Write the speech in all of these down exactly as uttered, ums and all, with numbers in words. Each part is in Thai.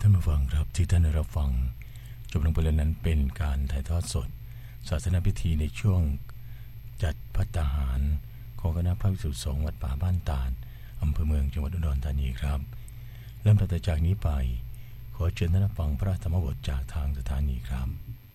านผู้ฟังครับที่ท่านได้รับฟังจบลงไปแล้วนั้นเป็นการถ่ายทอดสดศาสนพิธีในช่วงจัดภัตตาหารของคณะพระภิกษุสงฆ์วัดป่าบ้านตาดอำเภอเมืองจังหวัดอุดรธานีครับเริ่มต่อจากนี้ไปขอเชิญท่านฟังพระธรรมบทจากทางสถานีครับ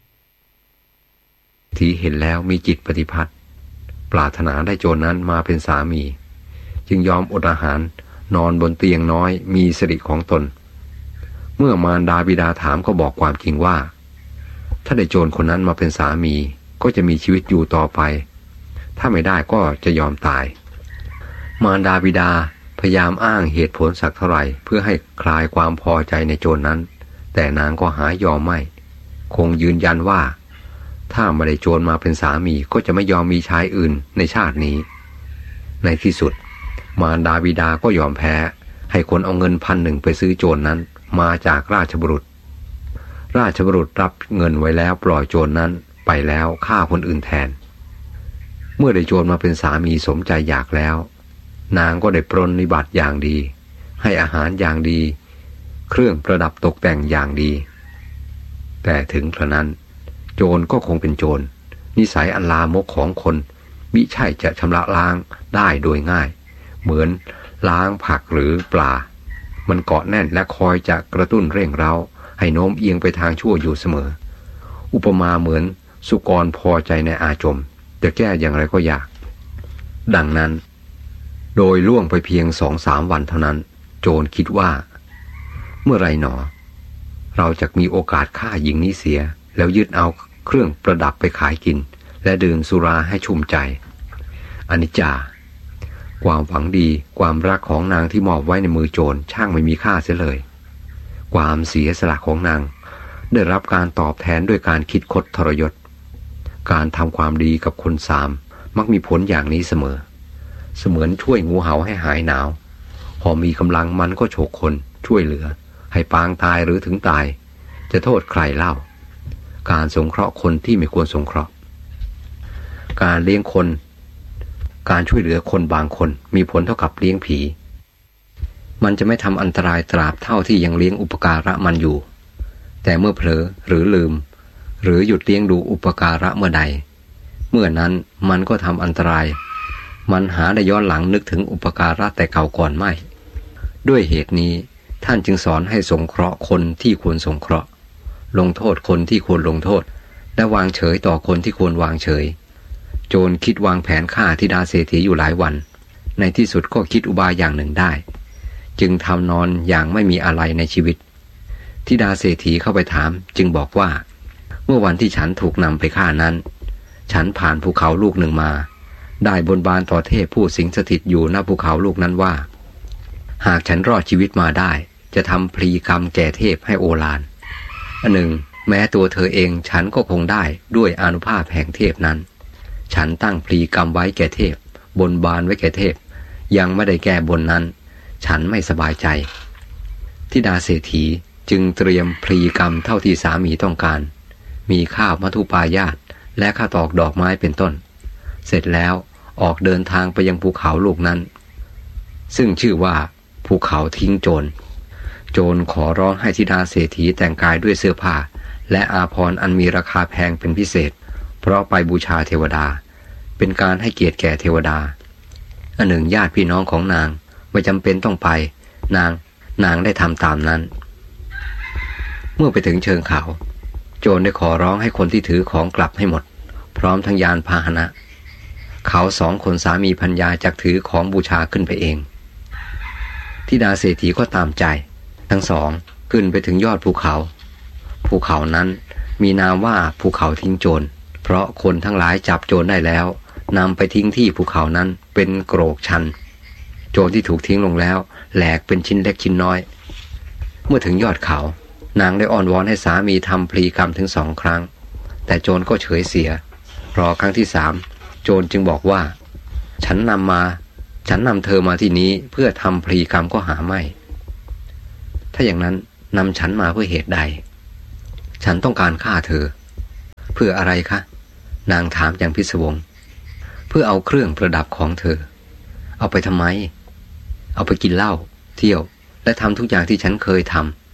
ที่เห็นแล้วมีจิตปฏิพัทธ์ปรารถนาได้โจรนั้นมาเป็นสามีจึงยอมอดอาหารนอนบนเตียงน้อยมีสิริของตนเมื่อมารดาบิดาถามก็บอกความจริงว่าถ้าได้โจรคนนั้นมาเป็นสามีก็จะมีชีวิตอยู่ต่อไปถ้าไม่ได้ก็จะยอมตายมารดาบิดาพยายามอ้างเหตุผลสักเท่าไหร่เพื่อให้คลายความพอใจในโจรนั้นแต่นางก็หายอมไม่คงยืนยันว่าถ้าไม่ได้โจรมาเป็นสามีก็จะไม่ยอมมีชายอื่นในชาตินี้ในที่สุดมารดาบิดาก็ยอมแพ้ให้คนเอาเงินพันหนึ่งไปซื้อโจรนั้นมาจากราชบุรุษราชบุรุษรับเงินไว้แล้วปล่อยโจรนั้นไปแล้วฆ่าคนอื่นแทนเมื่อได้โจรมาเป็นสามีสมใจอยากแล้วนางก็ได้ปรนนิบัติอย่างดีให้อาหารอย่างดีเครื่องประดับตกแต่งอย่างดีแต่ถึงกระนั้นโจรก็คงเป็นโจรนิสัยอันลามกของคนมิใช่จะชำระล้างได้โดยง่ายเหมือนล้างผักหรือปลามันเกาะแน่นและคอยจะกระตุ้นเร่งเร้าให้โน้มเอียงไปทางชั่วอยู่เสมออุปมาเหมือนสุกรพอใจในอาจมจะแก้อย่างไรก็ยากดังนั้นโดยล่วงไปเพียงสองสามวันเท่านั้นโจรคิดว่าเมื่อไรหนอเราจะมีโอกาสฆ่าหญิงนี้เสียแล้วยึดเอาเครื่องประดับไปขายกินและดื่มสุราให้ชุ่มใจอนิจจาความหวังดีความรักของนางที่มอบไว้ในมือโจรช่างไม่มีค่าเสียเลยความเสียสละของนางได้รับการตอบแทนด้วยการคิดคดทรยศการทำความดีกับคนสามมักมีผลอย่างนี้เสมอเสมือนช่วยงูเห่าให้หายหนาวพอมีกำลังมันก็โฉกคนช่วยเหลือให้ปางตายหรือถึงตายจะโทษใครเล่าการสงเคราะห์คนที่ไม่ควรสงเคราะห์การเลี้ยงคนการช่วยเหลือคนบางคนมีผลเท่ากับเลี้ยงผีมันจะไม่ทำอันตรายตราบเท่าที่ยังเลี้ยงอุปการะมันอยู่แต่เมื่อเผลอหรือลืมหรือหยุดเลี้ยงดูอุปการะเมื่อใดเมื่อนั้นมันก็ทำอันตรายมันหาได้ย้อนหลังนึกถึงอุปการะแต่เก่าก่อนไม่ด้วยเหตุนี้ท่านจึงสอนให้สงเคราะห์คนที่ควรสงเคราะห์ลงโทษคนที่ควรลงโทษและวางเฉยต่อคนที่ควรวางเฉยโจรคิดวางแผนฆ่าธิดาเศรษฐีอยู่หลายวันในที่สุดก็คิดอุบายอย่างหนึ่งได้จึงทำนอนอย่างไม่มีอะไรในชีวิตธิดาเศรษฐีเข้าไปถามจึงบอกว่าเมื่อวันที่ฉันถูกนำไปฆ่านั้นฉันผ่านภูเขาลูกหนึ่งมาได้บนบานต่อเทพผู้สิงสถิตอยู่ณภูเขาลูกนั้นว่าหากฉันรอดชีวิตมาได้จะทำพลีกรรมแก่เทพให้โอฬารอันหนึ่งแม้ตัวเธอเองฉันก็คงได้ด้วยอานุภาพแห่งเทพนั้นฉันตั้งพลีกรรมไว้แก่เทพบนบานไว้แก่เทพยังไม่ได้แก้บนนั้นฉันไม่สบายใจธิดาเศรษฐีจึงเตรียมพลีกรรมเท่าที่สามีต้องการมีข้าวมัทุปายาตและข้าวตอกดอกไม้เป็นต้นเสร็จแล้วออกเดินทางไปยังภูเขาลูกนั้นซึ่งชื่อว่าภูเขาทิ้งโจรโจรขอร้องให้ธิดาเศรษฐีแต่งกายด้วยเสื้อผ้าและอาภรณ์อันมีราคาแพงเป็นพิเศษเพราะไปบูชาเทวดาเป็นการให้เกียรติแก่เทวดาอันหนึ่งญาติพี่น้องของนางไม่จำเป็นต้องไปนางนางได้ทำตามนั้นเมื่อไปถึงเชิงเขาโจรได้ขอร้องให้คนที่ถือของกลับให้หมดพร้อมทั้งยานพาหนะเขาสองคนสามีภรรยาจักถือของบูชาขึ้นไปเองธิดาเศรษฐีก็ตามใจทั้งสองขึ้นไปถึงยอดภูเขาภูเขานั้นมีนามว่าภูเขาทิ้งโจรเพราะคนทั้งหลายจับโจรได้แล้วนำไปทิ้งที่ภูเขานั้นเป็นโกรกชันโจรที่ถูกทิ้งลงแล้วแหลกเป็นชิ้นเล็กชิ้นน้อยเมื่อถึงยอดเขานางได้อ้อนวอนให้สามีทำพลีกรรมถึงสองครั้งแต่โจรก็เฉยเสียรอครั้งที่สามโจรจึงบอกว่าฉันนำมาฉันนำเธอมาที่นี้เพื่อทำพลีกรรมก็หาไม่ถ้าอย่างนั้นนำฉันมาเพื่อเหตุใดฉันต้องการฆ่าเธอเพื่ออะไรคะนางถามอย่างพิศวงเพื่อเอาเครื่องประดับของเธอเอาไปทำไมเอาไปกินเหล้าเที่ยวและทำทุกอย่างที่ฉันเคยทำ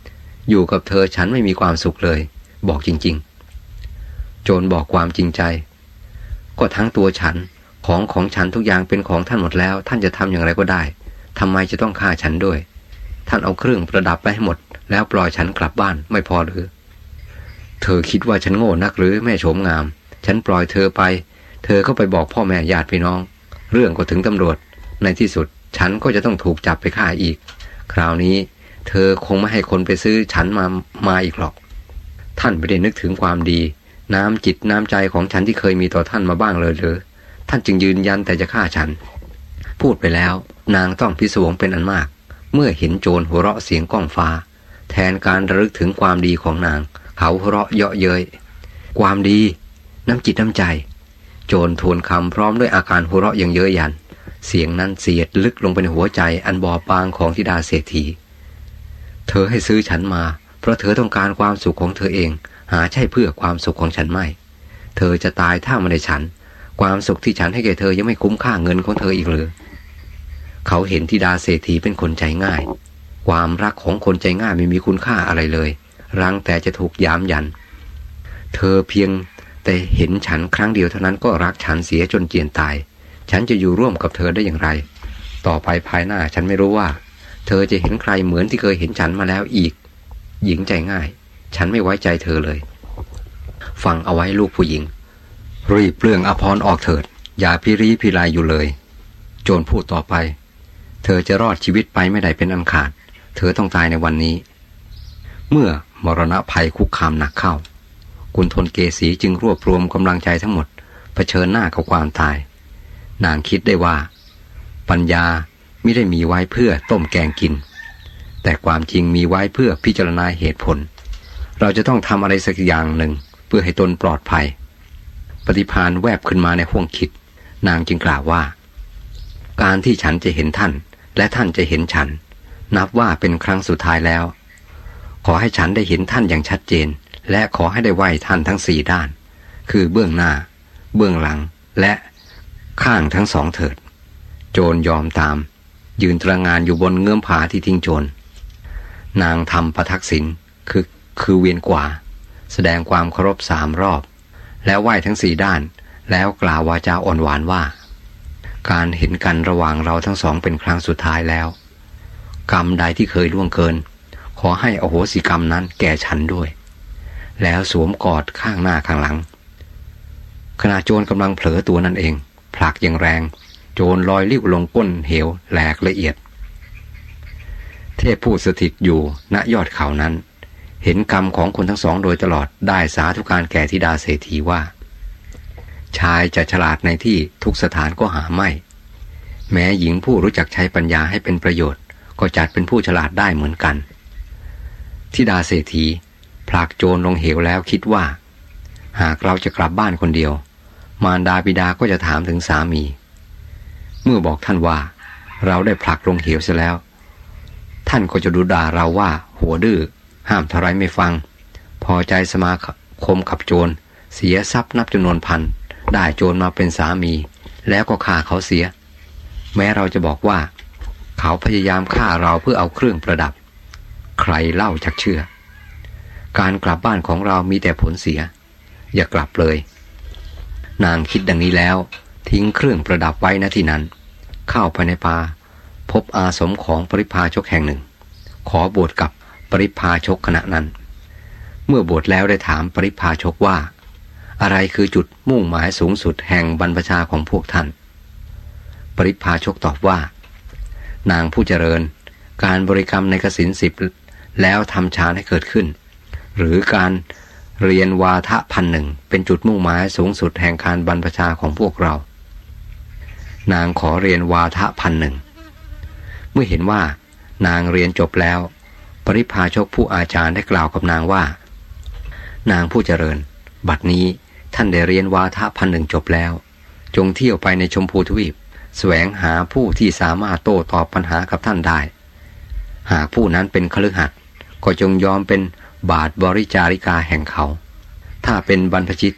อยู่กับเธอฉันไม่มีความสุขเลยบอกจริงๆโจรบอกความจริงใจก็ทั้งตัวฉันของของฉันทุกอย่างเป็นของท่านหมดแล้วท่านจะทำอย่างไรก็ได้ทำไมจะต้องฆ่าฉันด้วยท่านเอาเครื่องประดับไปให้หมดแล้วปล่อยฉันกลับบ้านไม่พอหรือเธอคิดว่าฉันโง่นักหรือแม่โฉมงามฉันปล่อยเธอไปเธอก็ไปบอกพ่อแม่ญาติพี่น้องเรื่องก็ถึงตำรวจในที่สุดฉันก็จะต้องถูกจับไปฆ่าอีกคราวนี้เธอคงไม่ให้คนไปซื้อฉันมามาอีกหรอกท่านไม่ได้นึกถึงความดีน้ำจิตน้ำใจของฉันที่เคยมีต่อท่านมาบ้างเลยหรือท่านจึงยืนยันแต่จะฆ่าฉันพูดไปแล้วนางต้องพิศวงเป็นอันมากเมื่อเห็นโจรหัวเราะเสียงก้องฟ้าแทนการระลึกถึงความดีของนางเขาหัวเราะเยาะเย้ยความดีน้ำจิตน้ำใจโจรทวนคำพร้อมด้วยอาการหัวเราะอย่างเย้ยหยันเสียงนั้นเสียดลึกลงไปในหัวใจอันบอบบางของธิดาเศรษฐีเธอให้ซื้อฉันมาเพราะเธอต้องการความสุขของเธอเองหาใช่เพื่อความสุขของฉันไม่เธอจะตายถ้าไม่ได้ฉันความสุขที่ฉันให้แก่เธอยังไม่คุ้มค่าเงินของเธออีกหรือเขาเห็นธิดาเศรษฐีเป็นคนใจง่ายความรักของคนใจง่ายไม่มีคุณค่าอะไรเลยรังแต่จะถูกย้ำยันเธอเพียงแต่เห็นฉันครั้งเดียวเท่านั้นก็รักฉันเสียจนเจียนตายฉันจะอยู่ร่วมกับเธอได้อย่างไรต่อไปภายหน้าฉันไม่รู้ว่าเธอจะเห็นใครเหมือนที่เคยเห็นฉันมาแล้วอีกหญิงใจง่ายฉันไม่ไว้ใจเธอเลยฟังเอาไว้ลูกผู้หญิงรีบเปลืองอภรณ์ออกเถิดอย่าพิรีพิไรอยู่เลยโจรพูดต่อไปเธอจะรอดชีวิตไปไม่ได้เป็นอันขาดเธอต้องตายในวันนี้เมื่อมรณะภัยคุกคามหนักเข้ากุณฑลเกษีจึงรวบรวมกำลังใจทั้งหมดเผชิญหน้ากับความตายนางคิดได้ว่าปัญญาไม่ได้มีไว้เพื่อต้มแกงกินแต่ความจริงมีไว้เพื่อพิจารณาเหตุผลเราจะต้องทำอะไรสักอย่างหนึ่งเพื่อให้ตนปลอดภัยปฏิภาณแวบขึ้นมาในห้วงคิดนางจึงกล่าวว่าการที่ฉันจะเห็นท่านและท่านจะเห็นฉันนับว่าเป็นครั้งสุดท้ายแล้วขอให้ฉันได้เห็นท่านอย่างชัดเจนและขอให้ได้ไหว้ท่านทั้งสี่ด้านคือเบื้องหน้าเบื้องหลังและข้างทั้งสองเถิดโจรยอมตามยืนตระหง่านอยู่บนเงื้อมผาที่ทิ้งโจรนางทำประทักษิณคือคือเวียนขวาแสดงความเคารพสามรอบแล้วไหว้ทั้งสี่ด้านแล้วกล่าววาจาอ่อนหวานว่าการเห็นกันระหว่างเราทั้งสองเป็นครั้งสุดท้ายแล้วกรรมใดที่เคยล่วงเกินขอให้อโหสิกรรมนั้นแก่ฉันด้วยแล้วสวมกอดข้างหน้าข้างหลังขณะโจรกำลังเผลอตัวนั่นเองผลักอย่างแรงโจรลอยลิ้วลงก้นเหวแหลกละเอียดเทพผู้สถิตอยู่ณยอดเขานั้นเห็นกรรมของคนทั้งสองโดยตลอดได้สาธุการแก่ธิดาเศรษฐีว่าชายจะฉลาดในที่ทุกสถานก็หาไม่แม้หญิงผู้รู้จักใช้ปัญญาให้เป็นประโยชน์ก็จัดเป็นผู้ฉลาดได้เหมือนกันธิดาเศรษฐีผลักโจรลงเหวแล้วคิดว่าหากเราจะกลับบ้านคนเดียวมารดาบิดาก็จะถามถึงสามีเมื่อบอกท่านว่าเราได้ผลักลงเหวเสียแล้วท่านก็จะดุด่าเราว่าหัวดื้อห้ามเท่าไรไม่ฟังพอใจสมาคมกับโจรเสียทรัพย์นับจำนวนพันได้โจรมาเป็นสามีแล้วก็ฆ่าเขาเสียแม้เราจะบอกว่าเขาพยายามฆ่าเราเพื่อเอาเครื่องประดับใครเล่าจักเชื่อการกลับบ้านของเรามีแต่ผลเสียอย่ากลับเลยนางคิดดังนี้แล้วทิ้งเครื่องประดับไว้ณที่นั้นเข้าไปในป่าพบอาสมของปริพาชกแห่งหนึ่งขอบวชกับปริพาชกขณะนั้นเมื่อบวชแล้วได้ถามปริพาชกว่าอะไรคือจุดมุ่งหมายสูงสุดแห่งบรรพชาของพวกท่านปริพาชกตอบว่านางผู้เจริญการบริกรรมในกสิณสิบแล้วทำฌานให้เกิดขึ้นหรือการเรียนวาทะพันหนึ่งเป็นจุดมุ่งหมายสูงสุดแห่งการบรรพชาของพวกเรานางขอเรียนวาทะพันหนึ่งเมื่อเห็นว่านางเรียนจบแล้วปริพาชกผู้อาจารย์ได้กล่าวกับนางว่านางผู้เจริญบัดนี้ท่านได้เรียนวาทะพันหนึ่งจบแล้วจงเที่ยวไปในชมพูทวีปแสวงหาผู้ที่สามารถโต้ตอบปัญหากับท่านได้หากผู้นั้นเป็นคฤหัสถ์ก็จงยอมเป็นบาทบริจาริกาแห่งเขาถ้าเป็นบรรพชิต